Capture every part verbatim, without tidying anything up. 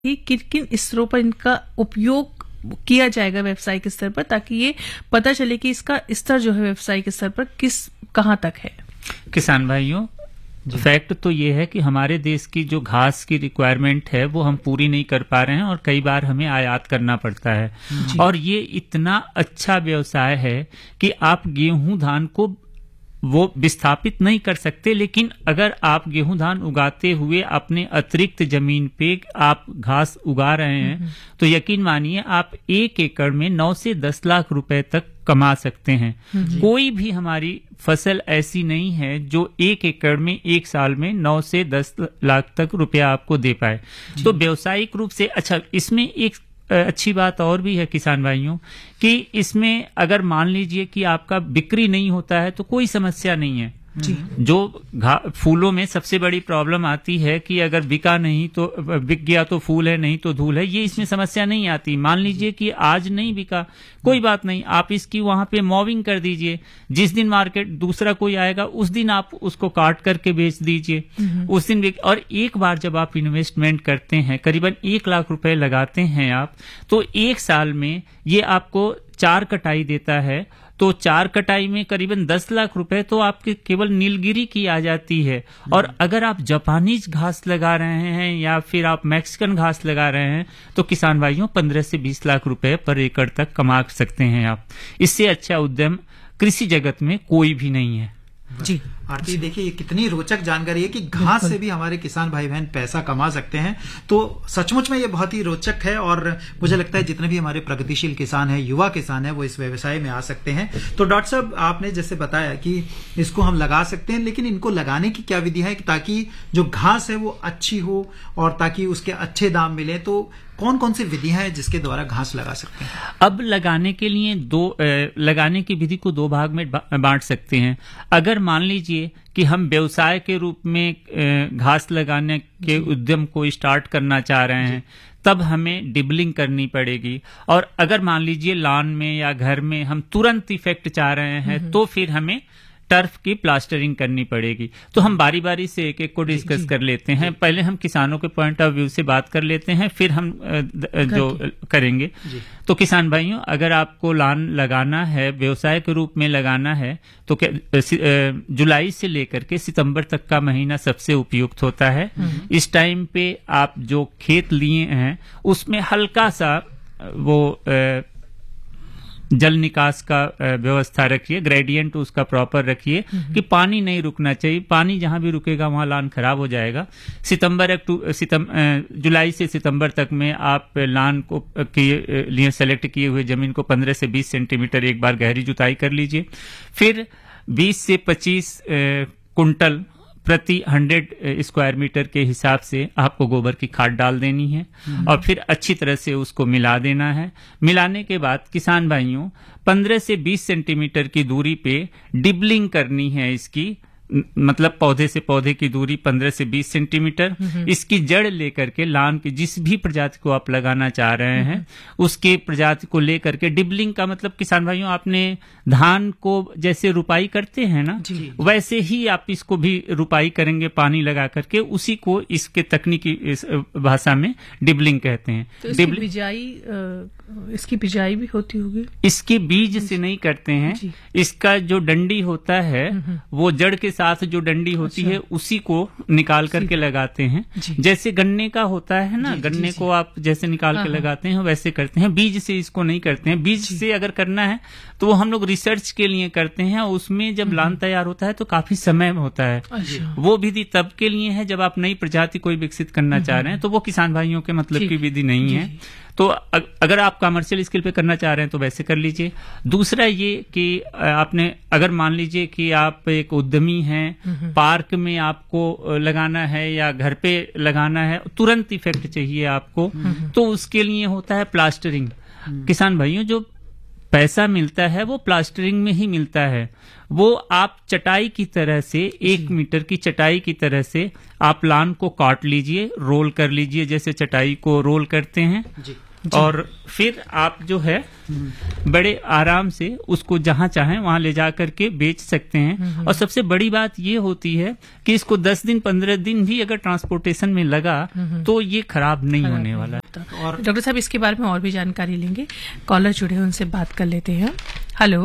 कि किन किन स्तरों पर इनका उपयोग किया जाएगा व्यवसायिक स्तर पर, ताकि ये पता चले कि इसका स्तर जो है व्यवसायिक स्तर पर किस कहाँ तक है। किसान भाइयों, फैक्ट तो ये है कि हमारे देश की जो घास की रिक्वायरमेंट है वो हम पूरी नहीं कर पा रहे हैं और कई बार हमें आयात करना पड़ता है। और ये इतना अच्छा व्यवसाय है कि आप गेहूं धान को वो विस्थापित नहीं कर सकते, लेकिन अगर आप गेहूं धान उगाते हुए अपने अतिरिक्त जमीन पे आप घास उगा रहे हैं तो यकीन मानिए आप एक एकड़ में नौ से दस लाख रुपए तक कमा सकते हैं। कोई भी हमारी फसल ऐसी नहीं है जो एक एकड़ में एक साल में नौ से दस लाख तक रुपया आपको दे पाए। तो व्यवसायिक रूप से अच्छा, इसमें एक अच्छी बात और भी है किसान भाइयों कि इसमें अगर मान लीजिए कि आपका बिक्री नहीं होता है तो कोई समस्या नहीं है। जी। जो फूलों में सबसे बड़ी प्रॉब्लम आती है कि अगर बिका नहीं तो बिक गया तो फूल है, नहीं तो धूल है, ये इसमें समस्या नहीं आती। मान लीजिए कि आज नहीं बिका, कोई बात नहीं, आप इसकी वहां पे मॉविंग कर दीजिए। जिस दिन मार्केट दूसरा कोई आएगा उस दिन आप उसको काट करके बेच दीजिए, उस दिन बिक। और एक बार जब आप इन्वेस्टमेंट करते हैं, करीबन एक लाख रुपए लगाते हैं आप, तो एक साल में ये आपको चार कटाई देता है। तो चार कटाई में करीबन दस लाख रुपए तो आपके केवल नीलगिरी की आ जाती है। और अगर आप जापानीज घास लगा रहे हैं या फिर आप मैक्सिकन घास लगा रहे हैं तो किसान भाइयों पंद्रह से बीस लाख रुपए पर एकड़ तक कमा सकते हैं आप। इससे अच्छा उद्यम कृषि जगत में कोई भी नहीं है। जी आरती, देखिए ये कितनी रोचक जानकारी है कि घास से भी हमारे किसान भाई बहन पैसा कमा सकते हैं। तो सचमुच में ये बहुत ही रोचक है और मुझे लगता है जितने भी हमारे प्रगतिशील किसान हैं, युवा किसान हैं, वो इस व्यवसाय में आ सकते हैं। तो डॉक्टर साहब, आपने जैसे बताया कि इसको हम लगा सकते हैं, लेकिन इनको लगाने की क्या विधि है ताकि जो घास है वो अच्छी हो और ताकि उसके अच्छे दाम मिले? तो कौन कौन सी विधियां हैं जिसके द्वारा घास लगा सकते हैं? अब लगाने के लिए दो लगाने की विधि को दो भाग में बांट सकते हैं। अगर मान लीजिए कि हम व्यवसाय के रूप में घास लगाने के उद्यम को स्टार्ट करना चाह रहे हैं, तब हमें डिबलिंग करनी पड़ेगी। और अगर मान लीजिए लॉन में या घर में हम तुरंत इफेक्ट चाह रहे हैं तो फिर हमें टर्फ की प्लास्टरिंग करनी पड़ेगी। तो हम बारी बारी से एक एक को डिस्कस कर लेते हैं। पहले हम किसानों के पॉइंट ऑफ व्यू से बात कर लेते हैं, फिर हम जो करेंगे। तो किसान भाइयों, अगर आपको लॉन लगाना है, व्यवसाय के रूप में लगाना है, तो जुलाई से लेकर के सितंबर तक का महीना सबसे उपयुक्त होता है। इस टाइम पे आप जो खेत लिए हैं उसमें हल्का सा वो जल निकास का व्यवस्था रखिए, ग्रेडियंट उसका प्रॉपर रखिए कि पानी नहीं रुकना चाहिए। पानी जहां भी रुकेगा वहां लॉन खराब हो जाएगा। सितंबर सितंबर जुलाई से सितंबर तक में आप लॉन को के लिए सेलेक्ट किए हुए जमीन को पंद्रह से बीस सेंटीमीटर एक बार गहरी जुताई कर लीजिए। फिर बीस से पच्चीस कुंटल प्रति हंड्रेड स्क्वायर मीटर के हिसाब से आपको गोबर की खाद डाल देनी है और फिर अच्छी तरह से उसको मिला देना है। मिलाने के बाद किसान भाइयों पंद्रह से बीस सेंटीमीटर की दूरी पे डिबलिंग करनी है इसकी, मतलब पौधे से पौधे की दूरी पंद्रह से बीस सेंटीमीटर। इसकी जड़ लेकर के लॉन की जिस भी प्रजाति को आप लगाना चाह रहे हैं उसके प्रजाति को लेकर के डिबलिंग का मतलब किसान भाइयों, आपने धान को जैसे रुपाई करते हैं ना, वैसे ही आप इसको भी रुपाई करेंगे पानी लगा करके। उसी को इसके तकनीकी इस भाषा में डिबलिंग कहते हैं। तो इसकी बिजाई इसकी बिजाई भी होती होगी? इसके बीज से नहीं करते हैं। इसका जो डंडी होता है वो जड़ के साथ जो डंडी होती है उसी को निकाल करके लगाते हैं। जैसे गन्ने का होता है ना, गन्ने को आप जैसे निकाल के लगाते हैं वैसे करते हैं। बीज से इसको नहीं करते हैं। बीज से अगर करना है तो वो हम लोग रिसर्च के लिए करते हैं। उसमें जब लॉन तैयार होता है तो काफी समय होता है। वो विधि तब के लिए है जब आप नई प्रजाति कोई विकसित करना चाह रहे हैं, तो वो किसान भाइयों के मतलब की विधि नहीं है। तो अगर आप कमर्शियल स्किल पे करना चाह रहे हैं तो वैसे कर लीजिए। दूसरा ये कि आपने अगर मान लीजिए कि आप एक उद्यमी हैं, पार्क में आपको लगाना है या घर पे लगाना है, तुरंत इफेक्ट चाहिए आपको, तो उसके लिए होता है प्लास्टरिंग। किसान भाइयों, जो पैसा मिलता है वो प्लास्टरिंग में ही मिलता है। वो आप चटाई की तरह से, एक मीटर की चटाई की तरह से आप लॉन को काट लीजिए, रोल कर लीजिए, जैसे चटाई को रोल करते हैं। और फिर आप जो है बड़े आराम से उसको जहां चाहें वहां ले जा करके बेच सकते हैं। और सबसे बड़ी बात ये होती है कि इसको दस दिन पंद्रह दिन भी अगर ट्रांसपोर्टेशन में लगा तो ये खराब नहीं खराब होने नहीं वाला है। और डॉक्टर साहब इसके बारे में और भी जानकारी लेंगे, कॉलर जुड़े हैं उनसे बात कर लेते हैं। हेलो,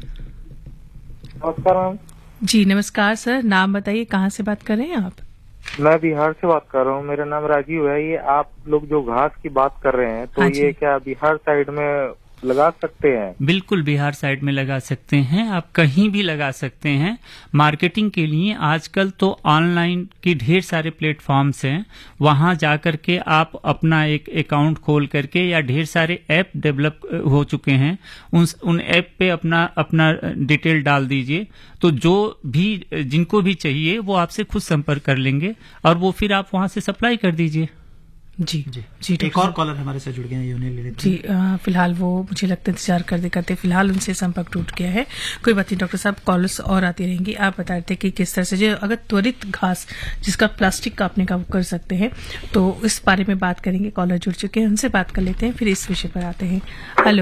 नमस्कार मैम। जी नमस्कार सर, नाम बताइए, कहाँ से बात कर रहे हैं आप? मैं बिहार से बात कर रहा हूँ, मेरा नाम राजीव है। ये आप लोग जो घास की बात कर रहे हैं तो हाँ ये क्या बिहार साइड में लगा सकते हैं? बिल्कुल बिहार साइड में लगा सकते हैं, आप कहीं भी लगा सकते हैं। मार्केटिंग के लिए आजकल तो ऑनलाइन की ढेर सारे प्लेटफॉर्म्स हैं, वहां जाकर के आप अपना एक अकाउंट खोल करके, या ढेर सारे ऐप डेवलप हो चुके हैं, उन उन ऐप पे अपना अपना डिटेल डाल दीजिए, तो जो भी जिनको भी चाहिए वो आपसे खुद संपर्क कर लेंगे और वो फिर आप वहां से सप्लाई कर दीजिए। जी जी, जी एक और कॉलर हमारे साथ जुड़ गए हैं, उन्हें ले लेते जी आ, फिलहाल वो मुझे लगता है इंतजार करते करते फिलहाल उनसे संपर्क टूट गया है। कोई बात नहीं डॉक्टर साहब, कॉलर्स और आती रहेंगी। आप बता रहे थे कि किस तरह से जो अगर त्वरित घास जिसका प्लास्टिक काटने का वो कर सकते हैं, तो इस बारे में बात करेंगे। कॉलर जुड़ चुके हैं, उनसे बात कर लेते हैं, फिर इस विषय पर आते हैं। हेलो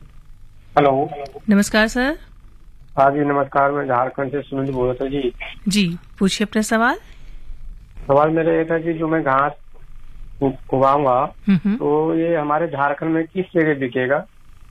हेलो, नमस्कार सर। हाँ जी नमस्कार, मैं झारखंड से सुनील बोल रहा था जी। जी पूछिए अपना सवाल। सवाल मेरा ये था कि जो मैं घास उगाऊंगा तो ये हमारे झारखंड में किस जगह बिकेगा?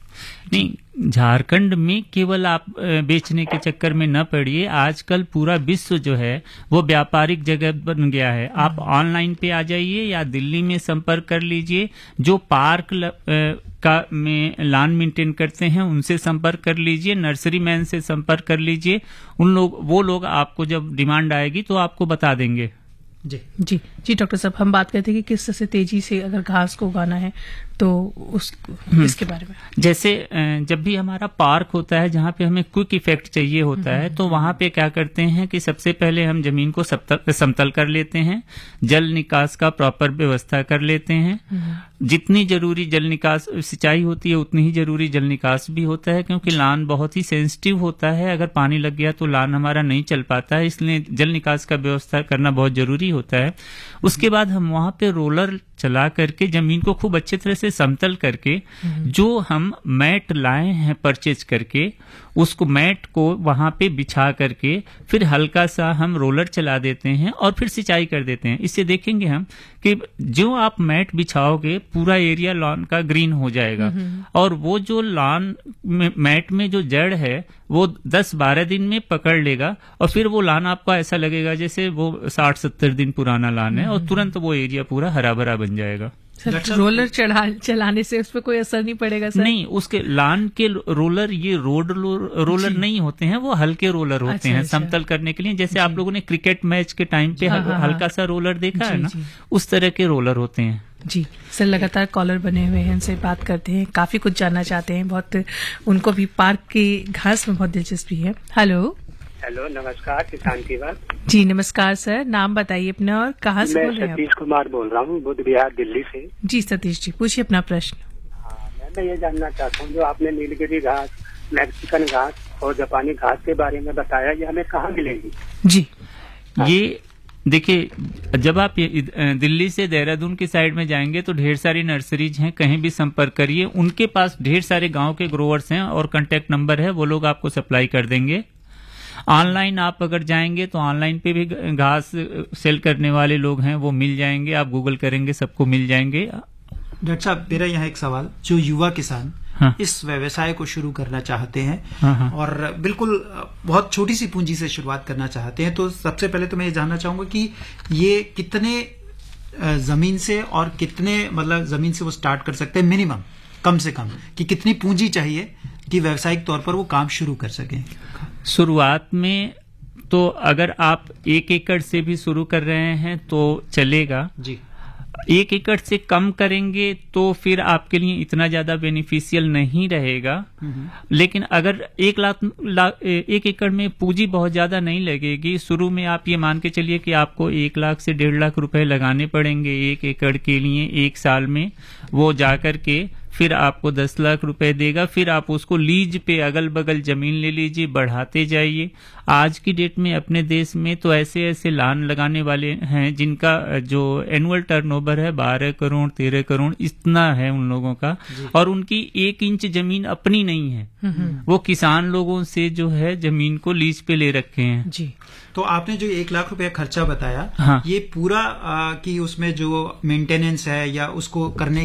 नहीं, झारखंड में केवल आप बेचने के चक्कर में न पड़िए। आजकल पूरा विश्व जो है वो व्यापारिक जगह बन गया है। आप ऑनलाइन पे आ जाइए या दिल्ली में संपर्क कर लीजिए, जो पार्क ल, का में लान मेंटेन करते हैं उनसे संपर्क कर लीजिए, नर्सरी मैन से संपर्क कर लीजिए। उन लोग वो लोग आपको जब डिमांड आएगी तो आपको बता देंगे। जी जी जी डॉक्टर साहब, हम बात करते हैं कि किस तरह से तेजी से अगर घास को उगाना है तो उस इसके बारे में। जैसे जब भी हमारा पार्क होता है जहाँ पे हमें क्विक इफेक्ट चाहिए होता है, तो वहां पे क्या करते हैं कि सबसे पहले हम जमीन को समतल कर लेते हैं, जल निकास का प्रॉपर व्यवस्था कर लेते हैं। जितनी जरूरी जल निकास सिंचाई होती है उतनी ही जरूरी जल निकास भी होता है, क्योंकि लान बहुत ही सेंसिटिव होता है। अगर पानी लग गया तो लान हमारा नहीं चल पाता है, इसलिए जल निकास का व्यवस्था करना बहुत जरूरी होता है। उसके बाद हम वहां पे रोलर चला करके जमीन को खूब अच्छे तरह से समतल करके, जो हम मैट लाए हैं परचेज करके, उसको मैट को वहां पे बिछा करके फिर हल्का सा हम रोलर चला देते हैं और फिर सिंचाई कर देते हैं। इससे देखेंगे हम कि जो आप मैट बिछाओगे पूरा एरिया लॉन का ग्रीन हो जाएगा, और वो जो लॉन में मैट में जो जड़ है वो दस बारह दिन में पकड़ लेगा, और फिर वो लान आपको ऐसा लगेगा जैसे वो साठ सत्तर दिन पुराना लान है, और तुरंत वो एरिया पूरा हरा भरा बन जाएगा। सर, रोलर चढ़ा चलाने से उस पर कोई असर नहीं पड़ेगा सर? नहीं, उसके लान के रोलर ये रोड रोलर नहीं होते हैं, वो हल्के रोलर होते अच्छा, हैं अच्छा। समतल करने के लिए। जैसे आप लोगों ने क्रिकेट मैच के टाइम पे हाँ, हाँ, हल्का सा रोलर देखा है ना, उस तरह के रोलर होते हैं। जी सर, लगातार कॉलर बने हुए हैं, उनसे बात करते हैं, काफी कुछ जानना चाहते हैं, बहुत उनको भी पार्क की घास में बहुत दिलचस्पी है। हेलो हेलो नमस्कार, किसान की बात। जी नमस्कार सर, नाम बताइए अपना और कहाँ से बोल रहे हैं? मैं सतीश कुमार बोल रहा हूँ, बुद्ध विहार दिल्ली से। जी सतीश जी, पूछिए अपना प्रश्न। हाँ, मैं ये जानना चाहता हूँ, जो आपने नीलगिरी घास, मैक्सिकन घास और जापानी घास के बारे में बताया, ये हमें कहाँ मिलेगी? जी हाँ। ये देखिए, जब आप दिल्ली से देहरादून की साइड में जाएंगे तो ढेर सारी नर्सरीज हैं, कहीं भी संपर्क करिए, उनके पास ढेर सारे गांव के ग्रोवर्स हैं और कांटेक्ट नंबर है, वो लोग आपको सप्लाई कर देंगे। ऑनलाइन आप अगर जाएंगे तो ऑनलाइन पे भी घास सेल करने वाले लोग हैं, वो मिल जाएंगे, आप गूगल करेंगे सबको मिल जाएंगे। डॉक्टर साहब, मेरा यहाँ एक सवाल, जो युवा किसान हाँ। इस व्यवसाय को शुरू करना चाहते हैं हाँ हाँ। और बिल्कुल बहुत छोटी सी पूंजी से शुरुआत करना चाहते हैं, तो सबसे पहले तो मैं ये जानना चाहूंगा कि ये कितने जमीन से और कितने मतलब जमीन से वो स्टार्ट कर सकते हैं, मिनिमम कम से कम, कि कितनी पूंजी चाहिए कि व्यावसायिक तौर पर वो काम शुरू कर सकें? शुरुआत में तो अगर आप एक एकड़ से भी शुरू कर रहे हैं तो चलेगा जी। एक एकड़ से कम करेंगे तो फिर आपके लिए इतना ज्यादा बेनिफिशियल नहीं रहेगा, लेकिन अगर एक लाख ला, एक एकड़ में पूंजी बहुत ज्यादा नहीं लगेगी, शुरू में आप ये मान के चलिए कि आपको एक लाख से डेढ़ लाख रुपए लगाने पड़ेंगे एक एकड़ के लिए एक साल में, वो जाकर के फिर आपको दस लाख रुपए देगा, फिर आप उसको लीज पे अगल बगल जमीन ले लीजिए, बढ़ाते जाइए। आज की डेट में अपने देश में तो ऐसे ऐसे लान लगाने वाले हैं जिनका जो एनुअल टर्नओवर है बारह करोड़ तेरह करोड़ इतना है उन लोगों का, और उनकी एक इंच जमीन अपनी नहीं है, वो किसान लोगों से जो है जमीन को लीज पे ले रखे हैं। जी। तो आपने जो एक लाख रुपया खर्चा बताया, हाँ। ये पूरा आ, कि उसमें जो मेंटेनेंस है या उसको करने